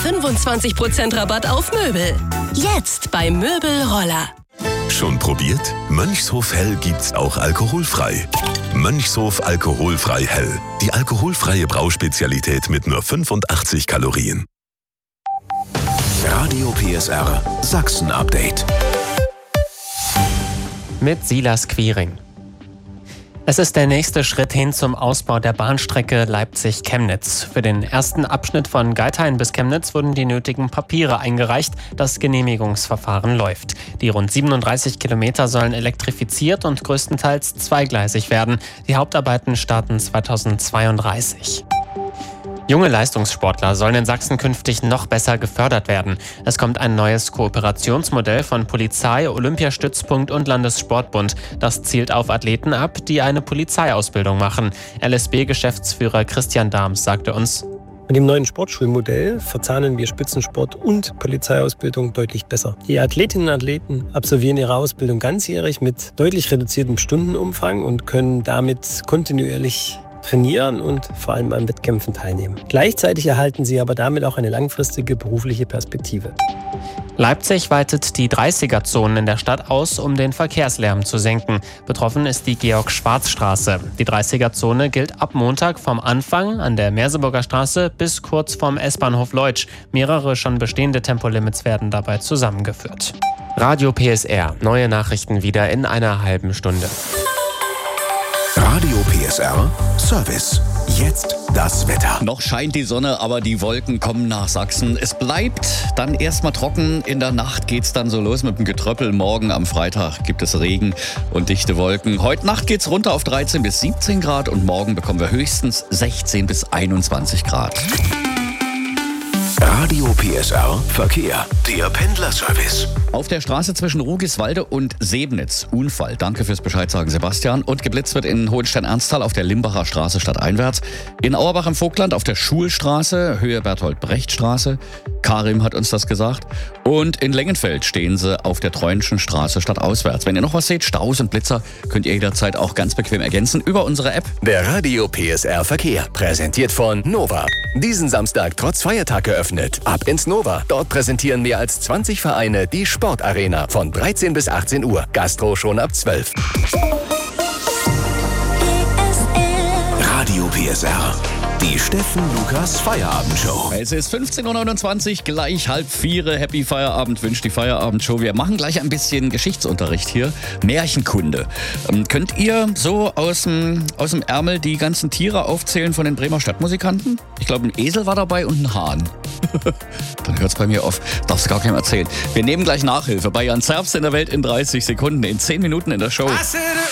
25% Rabatt auf Möbel. Jetzt bei Möbelroller. Schon probiert? Mönchshof Hell gibt's auch alkoholfrei. Mönchshof alkoholfrei Hell. Die alkoholfreie Brauspezialität mit nur 85 Kalorien. Radio PSR Sachsen-Update. Mit Silas Quiring. Es ist der nächste Schritt hin zum Ausbau der Bahnstrecke Leipzig-Chemnitz. Für den ersten Abschnitt von Geithain bis Chemnitz wurden die nötigen Papiere eingereicht. Das Genehmigungsverfahren läuft. Die rund 37 Kilometer sollen elektrifiziert und größtenteils zweigleisig werden. Die Hauptarbeiten starten 2032. Junge Leistungssportler sollen in Sachsen künftig noch besser gefördert werden. Es kommt ein neues Kooperationsmodell von Polizei, Olympiastützpunkt und Landessportbund. Das zielt auf Athleten ab, die eine Polizeiausbildung machen. LSB-Geschäftsführer Christian Dahms sagte uns: Mit dem neuen Sportschulmodell verzahnen wir Spitzensport und Polizeiausbildung deutlich besser. Die Athletinnen und Athleten absolvieren ihre Ausbildung ganzjährig mit deutlich reduziertem Stundenumfang und können damit kontinuierlich trainieren und vor allem an Wettkämpfen teilnehmen. Gleichzeitig erhalten sie aber damit auch eine langfristige berufliche Perspektive. Leipzig weitet die 30er-Zonen in der Stadt aus, um den Verkehrslärm zu senken. Betroffen ist die Georg-Schwarz-Straße. Die 30er-Zone gilt ab Montag vom Anfang an der Merseburger Straße bis kurz vorm S-Bahnhof Leutsch. Mehrere schon bestehende Tempolimits werden dabei zusammengeführt. Radio PSR. Neue Nachrichten wieder in einer halben Stunde. Radio PSR Service. Jetzt das Wetter. Noch scheint die Sonne, aber die Wolken kommen nach Sachsen. Es bleibt dann erstmal trocken. In der Nacht geht's dann so los mit dem Getröppel. Morgen am Freitag gibt es Regen und dichte Wolken. Heute Nacht geht's runter auf 13 bis 17 Grad und morgen bekommen wir höchstens 16 bis 21 Grad. Radio PSR Verkehr. Der Pendlerservice. Auf der Straße zwischen Rugiswalde und Sebnitz. Unfall. Danke fürs Bescheid sagen, Sebastian. Und geblitzt wird in Hohenstein-Ernsthal auf der Limbacher Straße stadteinwärts. In Auerbach im Vogtland auf der Schulstraße, Höhe Berthold-Brecht-Straße. Karim hat uns das gesagt. Und in Lengenfeld stehen sie auf der Treuenschen Straße stadtauswärts. Wenn ihr noch was seht, Staus und Blitzer, könnt ihr jederzeit auch ganz bequem ergänzen über unsere App. Der Radio PSR Verkehr. Präsentiert von Nova. Diesen Samstag trotz Feiertag geöffnet. Ab ins Nova. Dort präsentieren mehr als 20 Vereine die Sportarena von 13 bis 18 Uhr. Gastro schon ab 12. Radio PSR. Die Steffen Lukas Feierabendshow. Es ist 15.29 Uhr, gleich 3:30. Happy Feierabend wünscht die Feierabendshow. Wir machen gleich ein bisschen Geschichtsunterricht hier. Märchenkunde. Könnt ihr so aus dem Ärmel die ganzen Tiere aufzählen von den Bremer Stadtmusikanten? Ich glaube, ein Esel war dabei und ein Hahn. Dann hört's bei mir auf. Darf's gar keinem erzählen. Wir nehmen gleich Nachhilfe bei Jan Zerbst in der Welt in 30 Sekunden. In 10 Minuten in der Show.